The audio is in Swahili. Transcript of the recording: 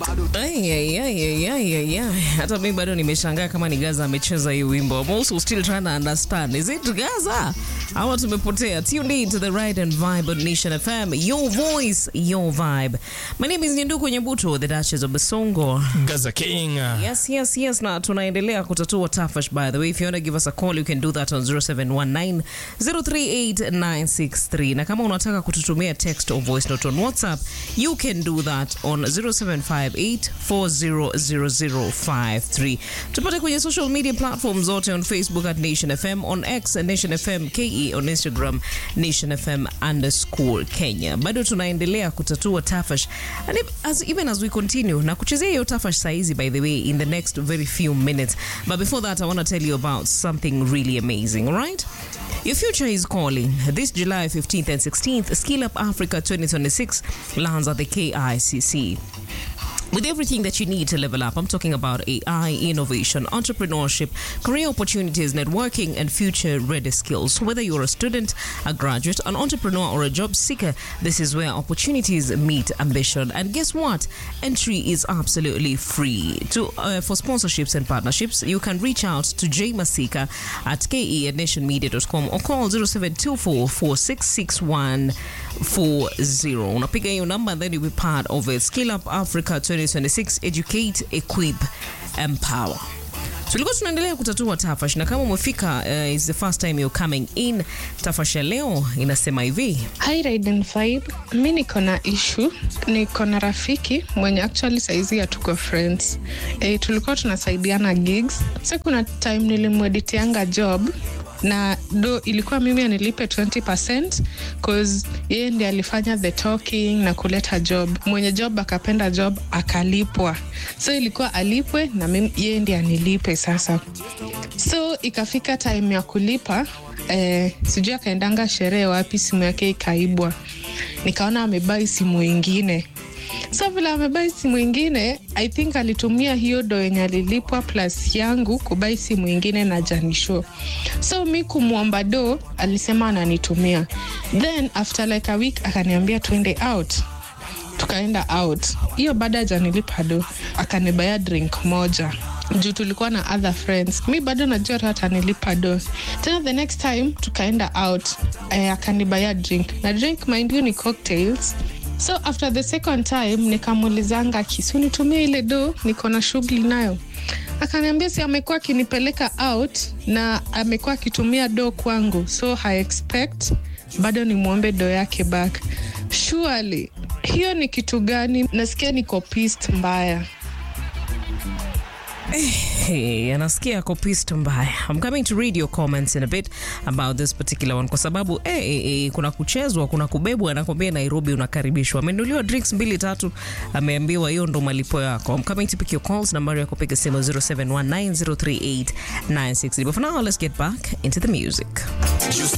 Hata mimi bado nimeshangaa kama ni Gaza amecheza hii wimbo. I'm also still trying to understand. Is it Gaza? Hawa tumepotea. Tune in to the Ride and Vibe on Nation FM. Your voice, your vibe. My name is Nyenduko Nyabuto, the Duchess of Basongo. Gaza King. Yes. Na tunaendelea kutatua tafash, by the way. If you want to give us a call, you can do that on 0719 038 963. Na kama unataka kututumia text or voice note on WhatsApp, you can do that on 0758 400053. Tupate kwenye social media platforms zote on Facebook at Nation FM, on X Nation FM KE, on Instagram Nation FM _Kenya. Bado tunaendelea kutatua tafash, and even as we continue na kuchezea hiyo tafash saizi, by the way, in the next very few minutes. But before that, I want to tell you about something really amazing, all right? Your future is calling. This July 15th and 16th, Skill Up Africa 2026 lands at the KICC. With everything that you need to level up. I'm talking about AI, innovation, entrepreneurship, career opportunities, networking, and future-ready skills. Whether you're a student, a graduate, an entrepreneur, or a job seeker, this is where opportunities meet ambition. And guess what? Entry is absolutely free. For sponsorships and partnerships, you can reach out to Jay Masika at ke@nationmedia.com or call 0724 466140. Unapiga hiyo number, and then you'll be part of it. Skill Up Africa 2026, educate, equip, empower. Tulikuwa tunaendelea kutatua tafash, na kama umefika is the first time you're coming in, tafash ya leo inasema hivi. Hi Ride and Vibe, mimi niko na issue, niko na rafiki mwenye actually saizi hatuko friends. Tulikuwa tunasaidiana gigs. Sasa kuna time nilimweditianga job na do ilikuwa mimi anilipe 20% cause yeye ndiye alifanya the talking na kuleta job. Mwenye job akapenda job akalipwa. So ilikuwa alipwe na mimi yeye ndiye anilipe sasa. So ikafika time ya kulipa, sijui akaendanga sherehe wapi, simu yake ikaibwa. Nikaona amebai simu nyingine. So vile amebai simu nyingine, I think alitumia hiyo do yenye alilipwa plus yangu kubai simu nyingine na Janisho. So mi kumuomba do, alisema ananitumia. Then after like a week akaniambia twende out. Tukaenda out. Hiyo baada janilipa do, akanibaya drink moja. Juu tulikuwa na other friends. Mi bado najua hata nilipa do. Tena the next time tukaenda out, akanibaya drink. Na drink mind you ni cocktails. So after the second time nikamulizanga kisu nitumie ile do, niko na shughuli nayo. Akaniambia si amekuwa akinipeleka out na amekuwa akitumia do kwangu, so I expect bado nimuombe do yake back. Surely hiyo ni kitu gani? Nasikia niko pissed mbaya. Anasikia kopist mbaya. I'm coming to read your comments in a bit about this particular one, kwa sababu kuna kuchezwa, kuna kubebwa, anakwambia Nairobi unakaribishwa. Amenuliwa drinks 2-3, ameambiwa hiyo ndo malipo yako. I'm coming to pick your calls. Nambari yako piga simu 0719 038 960. But for now, let's get back into the music.